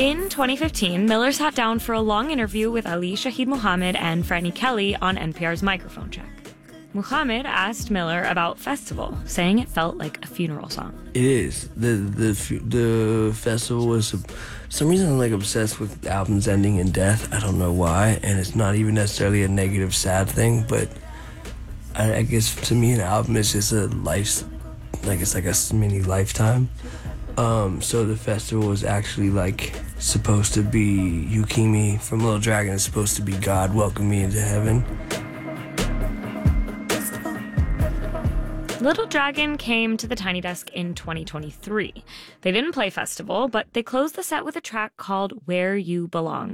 In 2015, Miller sat down for a long interview with Ali Shaheed Muhammad and Franny Kelly on NPR's Microphone Check. Muhammad asked Miller about Festival, saying it felt like a funeral song. It is. The festival was, for some reason I'm like obsessed with albums ending in death. I don't know why, and it's not even necessarily a negative, sad thing, but I guess to me an album is just a life, like it's like a mini lifetime. So the festival was actually like supposed to be Yukimi from Little Dragon is supposed to be God welcome me into heaven. Little Dragon came to the Tiny Desk in 2023. They didn't play Festival, but they closed the set with a track called Where You Belong.